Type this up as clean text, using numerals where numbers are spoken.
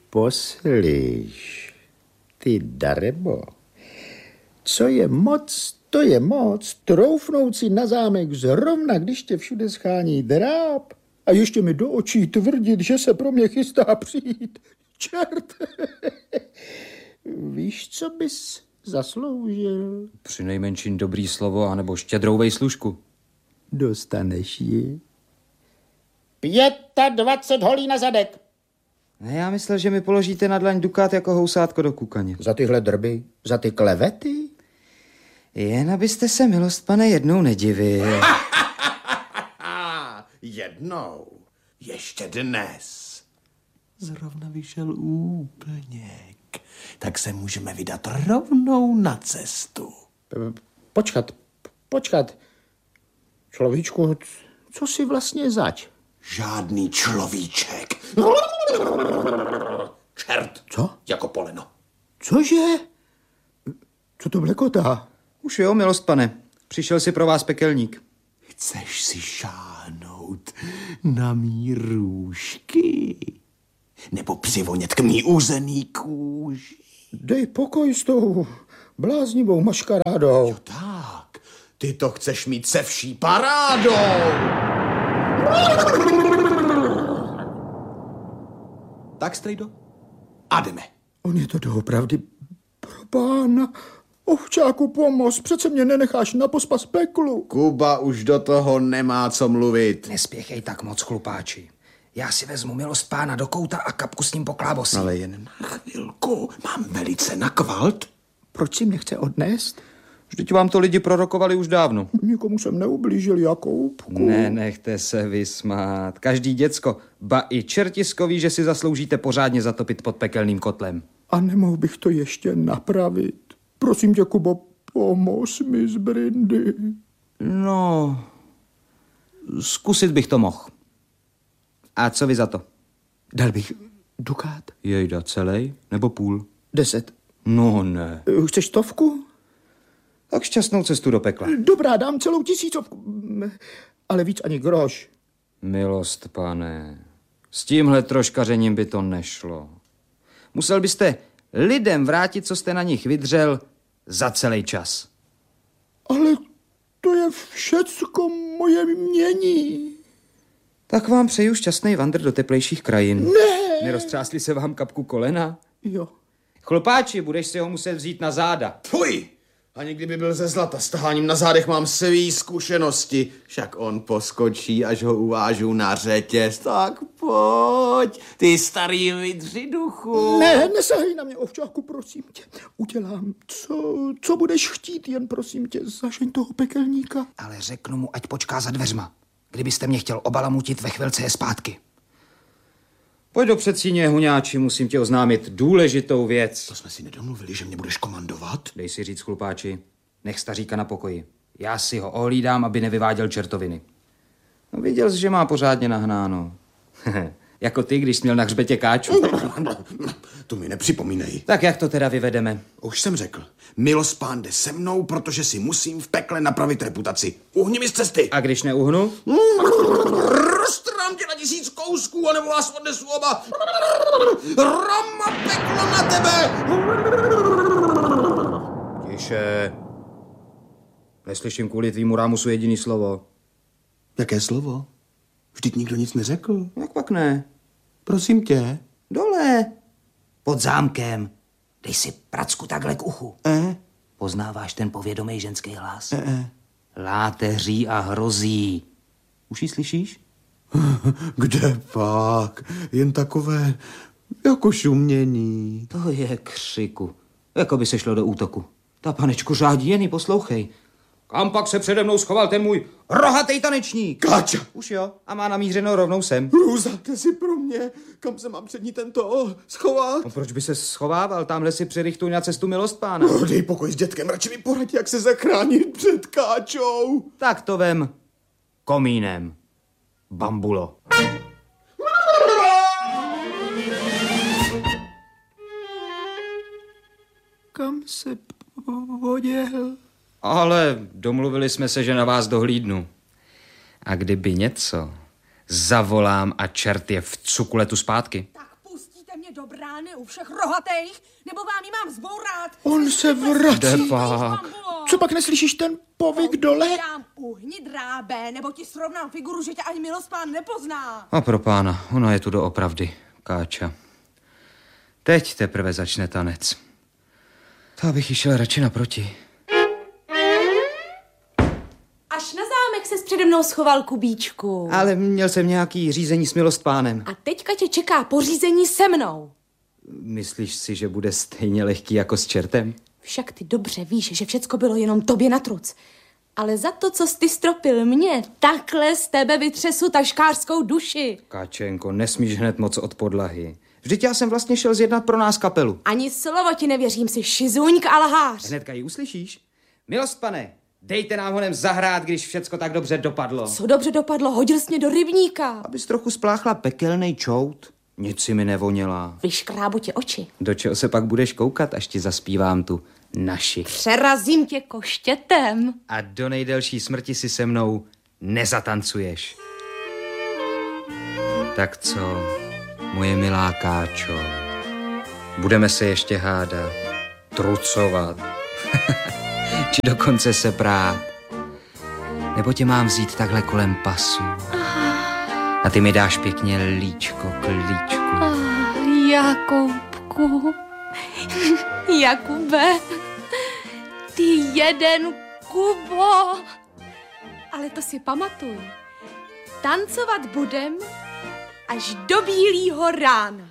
Poslyš, ty darebo, co je moc, to je moc, troufnout si na zámek zrovna, když tě všude schání dráp a ještě mi do očí tvrdit, že se pro mě chystá přijít. Čert! Víš, co bys zasloužil? Přinejmenším dobrý slovo, anebo štědrou vejslužku. Dostaneš ji. 25 holí na zadek. Ne, já myslel, že mi položíte na dlaň dukát jako housátko do kukaně. Za tyhle drby? Za ty klevety? Jen abyste se, milost pane, jednou nedivil. Jednou. Ještě dnes. Zrovna vyšel úplněk. Tak se můžeme vydat rovnou na cestu. Počkat. Človíčku, co si vlastně zač? Žádný človíček. Čert. Co? Jako poleno. Cože? Co to blekotá? Už jo, milost pane. Přišel si pro vás pekelník. Chceš si šáhnout na mý růžky? Nebo přivonět k mý uzený kůži? Dej pokoj s tou bláznivou maškarádou. Jo tak, ty to chceš mít se vší parádou. Tak, strejdo, a jdeme. On je to doopravdy pro pána. Ovčáku, pomoz, přece mě nenecháš na pospas peklu. Kuba už do toho nemá co mluvit. Nespěchej tak moc, chlupáči. Já si vezmu milost pána do kouta a kapku s ním poklábosím. Ale jen na chvilku, mám velice na kvalt. Proč si mě chce odnést? Vždyť vám to lidi prorokovali už dávno. Nikomu jsem neublížil, Jakoubku. Nenechte se vysmát. Každý děcko, ba i čertisko ví, že si zasloužíte pořádně zatopit pod pekelným kotlem. A nemohl bych to ještě napravit. Prosím tě, Kubo, pomoz mi z Brindy. No, zkusit bych to mohl. A co vy za to? Dal bych dukát? Jejda, celej nebo půl? 10. No ne. Chceš 100? Tak šťastnou cestu do pekla. Dobrá, dám celou 1000. Ale víc ani groš. Milost, pane, s tímhle troškařením by to nešlo. Musel byste lidem vrátit, co jste na nich vydřel, za celý čas. Ale to je všecko moje mění. Tak vám přeju šťastný vandr do teplejších krajin. Ne! Neroztřásli se vám kapku kolena? Jo. Chlupáči, budeš si ho muset vzít na záda. Fuj! Ani kdyby byl ze zlata, s taháním na zádech mám svý zkušenosti. Však on poskočí, až ho uvážu na řetěz. Tak pojď, ty starý vydři duchu. Ne, nesahej na mě, ovčáku, prosím tě. Udělám, co budeš chtít, jen prosím tě, zažeň toho pekelníka. Ale řeknu mu, ať počká za dveřma. Kdybyste mě chtěl obalamutit, ve chvilce je zpátky. Pojď do předsíně, huňáči, musím tě oznámit důležitou věc. To jsme si nedomluvili, že mě budeš komandovat? Dej si říct, chlupáči, nech staříka na pokoji. Já si ho ohlídám, aby nevyváděl čertoviny. No, viděl jsi, že má pořádně nahnáno. Jako ty, když jsi měl na hřbetě káču. To mi nepřipomínej. Tak jak to teda vyvedeme? Už jsem řekl, milost pán jde se mnou, protože si musím v pekle napravit reputaci. Uhni mi z cesty. A když neuhnu? Roztrhám tě na 1000 kousků, anebo vás odnesu oba. Roma, peklo na tebe. Tiše. Neslyším kvůli tvýmu rámusu jediný slovo. Jaké slovo? Vždyť nikdo nic neřekl. Jak pak ne? Prosím tě. Dole. Pod zámkem. Dej si pracku takhle k uchu. Poznáváš ten povědomý ženský hlas? Láteří a hrozí. Už ji slyšíš? Kde pak? Jen takové jako šumění. To je křiku. Jako by se šlo do útoku. Ta panečku řádí, jen ji poslouchej. Kam pak se přede mnou schoval ten můj rohatý tanečník? Káča! Už jo, a má namířeno rovnou sem. Růzate si pro mě, kam se mám před ní tento schovat? No proč by se schovával? Tamhle si přerychtuj na cestu milost pána. No, dej pokoj s dětkem, radši mi poradí, jak se zachránit před káčou. Tak to vem komínem. Bambulo. Kam se poděl? Ale domluvili jsme se, že na vás dohlídnu. A kdyby něco, zavolám a čert je v cukuletu zpátky. Tak pustíte mě mě do brány u všech rohatejch, nebo vám ji mám zbourat? On se vrací. Pak. Co pak neslyšíš ten povyk dole? Dám uhni drábe, nebo ti srovnám figuru, že tě ani milospán nepozná. A pro pána, ona je tu doopravdy, Káča. Teď teprve začne tanec. To abych jí šel radši naproti. Až na zámek ses přede mnou schoval, Kubíčku. Ale měl jsem nějaký řízení s milostpánem. A teďka tě čeká pořízení se mnou. Myslíš si, že bude stejně lehký jako s čertem? Však ty dobře víš, že všecko bylo jenom tobě na truc. Ale za to, co jsi ty stropil mě, takhle z tebe vytřesu taškářskou duši. Káčenko, nesmíš hned moc od podlahy. Vždyť já jsem vlastně šel zjednat pro nás kapelu. Ani slovo ti nevěřím, si šizuňk a lhář. Hnedka ji uslyšíš? Milostpane, dejte nám honem zahrát, když všecko tak dobře dopadlo. Co dobře dopadlo, hodil jsi mě do rybníka. Abys trochu spláchla pekelnej čout. Nic si mi nevoněla. Vyškrábu tě oči. Do čeho se pak budeš koukat, až ti zaspívám tu naši. Přerazím tě koštětem. A do nejdelší smrti si se mnou nezatancuješ. Tak co, moje milá Káčo, budeme se ještě hádat, trucovat, či dokonce se prát. Nebo tě mám vzít takhle kolem pasu a ty mi dáš pěkně líčko k líčku. Jakubku, Jakube, ty jeden Kubo. Ale to si pamatuj, tancovat budem až do bílýho rána.